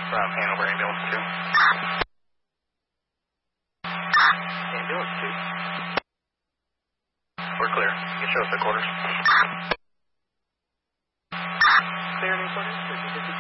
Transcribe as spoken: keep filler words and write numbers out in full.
Um, Hanover Ambulance two. Ambulance two. We're clear. You can show us the quarters. Clear any quarters?